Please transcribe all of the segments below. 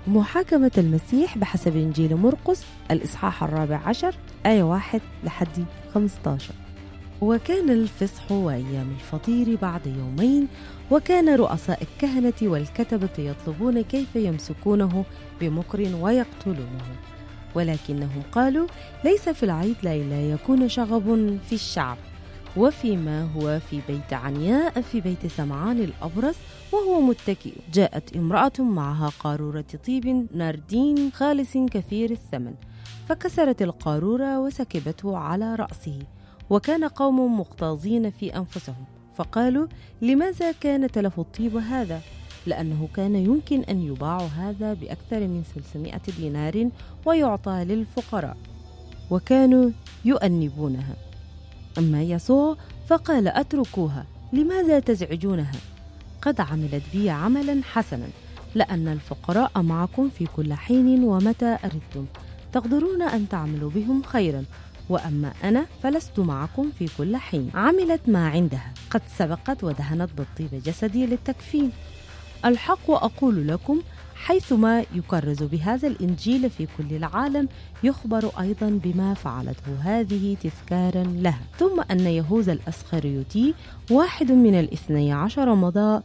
محاكمة المسيح بحسب إنجيل مرقس الإصحاح 14 آية 1 لحد 15. وكان الفصح وأيام الفطير بعد يومين، وكان رؤساء الكهنة والكتبة يطلبون كيف يمسكونه بمكر ويقتلونه، ولكنهم قالوا: ليس في العيد لئلا يكون شغب في الشعب، وفيما هو في بيت عنياء في بيت سمعان الأبرص وهو متكئ، جاءت امرأة معها قارورة طيب ناردين خالص كثير الثمن، فكسرت القارورة وسكبته على رأسه. وكان قوم مغتاظين في أنفسهم، فقالوا: لماذا كان تلف الطيب هذا؟ لأنه كان يمكن أن يباع هذا بأكثر من 300 دينار ويعطى للفقراء. وكانوا يؤنبونها. أما يسوع فقال: أتركوها، لماذا تزعجونها؟ قد عملت بي عملا حسنا، لأن الفقراء معكم في كل حين ومتى أردتم، تقدرون أن تعملوا بهم خيرا، وأما أنا فلست معكم في كل حين. عملت ما عندها، قد سبقت ودهنت بالطيب جسدي للتكفين. الحق أقول لكم، حيثما يكرز بهذا الإنجيل في كل العالم يخبر أيضا بما فعلته هذه تذكارا لها. ثم أن يهوذا الأسخريوطي واحد من 12 مضى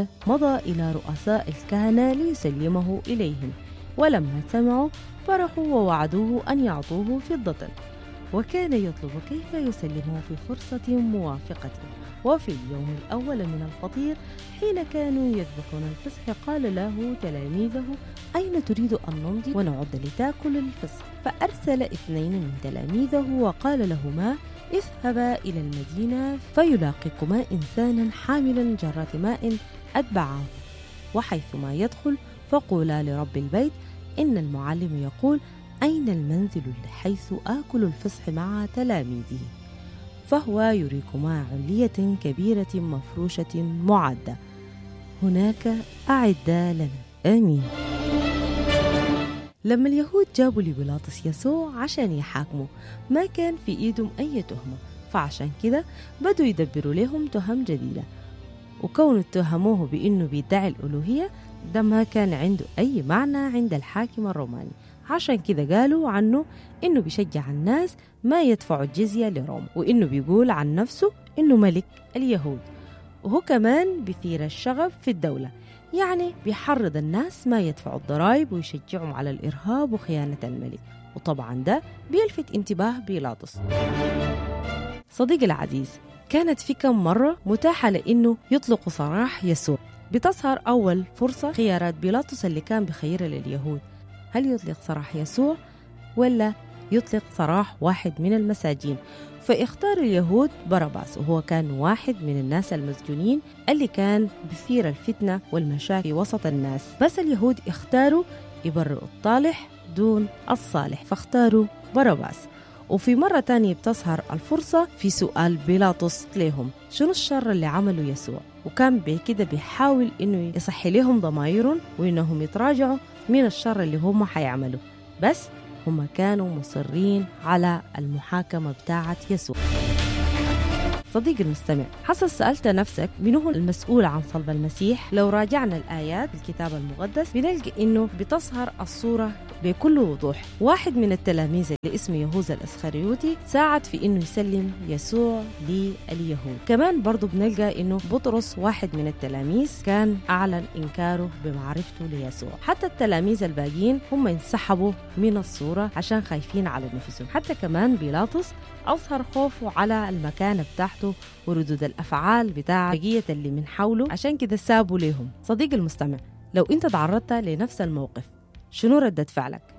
إلى رؤساء الكهنة ليسلمه إليهم، ولما سمعوا فرحوا ووعدوه أن يعطوه فضة، وكان يطلب كيف يسلمه في فرصة موافقة. وفي اليوم الأول من الفطير حين كانوا يذبحون الفصح قال له تلاميذه: أين تريد أن نمضي ونعد لتأكل الفصح؟ فأرسل 2 من تلاميذه وقال لهما: اذهبا إلى المدينة فيلاقيكما إنسانا حاملا جرات ماء أتبعه، وحيثما يدخل فقولا لرب البيت: إن المعلم يقول: أين المنزل حيث آكل الفصح مع تلاميذه؟ فهو يريكما علية كبيرة مفروشة معدة، هناك أعدا لنا. آمين. لما اليهود جابوا لبيلاطس يسوع عشان يحاكموا، ما كان في إيدهم أي تهمة، فعشان كده بدوا يدبروا لهم تهم جديدة، وكون اتهموه بأنه بيدعي الألوهية ده ما كان عنده أي معنى عند الحاكم الروماني. عشان كده قالوا عنه إنه بيشجع الناس ما يدفعوا الجزية لروما، وإنه بيقول عن نفسه إنه ملك اليهود، وهو كمان بيثير الشغب في الدولة، يعني بيحرض الناس ما يدفعوا الضرائب ويشجعهم على الإرهاب وخيانة الملك. وطبعا ده بيلفت انتباه بيلاطس. صديقي العزيز، كانت في كم مرة متاحة لإنه يطلق سراح يسوع. بتظهر أول فرصة خيارات بيلاطس اللي كان بخيرها لليهود: هل يطلق سراح يسوع ولا يطلق سراح واحد من المساجين؟ فاختار اليهود باراباس، وهو كان واحد من الناس المسجونين اللي كان بيثير الفتنة والمشاكل وسط الناس. بس اليهود اختاروا يبرئوا الطالح دون الصالح، فاختاروا باراباس. وفي مرة تانية بتظهر الفرصة في سؤال بيلاطس لهم: شنو الشر اللي عمله يسوع؟ وكان بكده بيحاول إنه يصحي لهم ضمائرهم وإنهم يتراجعوا من الشر اللي هم حيعملوا، بس هم كانوا مصرين على المحاكمة بتاعة يسوع. صديقي المستمع، حسب سألت نفسك من هو المسؤول عن صلب المسيح؟ لو راجعنا الآيات بالكتاب المقدس بنلقى إنه بتظهر الصورة بكل وضوح. واحد من التلاميذ اللي اسمه يهوذا الأسخريوطي ساعد في إنه يسلم يسوع لليهود. كمان برضو بنلقى إنه بطرس واحد من التلاميذ كان أعلن إنكاره بمعرفته ليسوع. حتى التلاميذ الباقيين هم انسحبوا من الصورة عشان خايفين على نفسهم. حتى كمان بيلاطس أظهر خوفه على المكانة بتاعته وردود الأفعال بتاع بقية اللي من حوله، عشان كده سابوا لهم. صديق المستمع، لو أنت تعرضت لنفس الموقف شنو ردة فعلك؟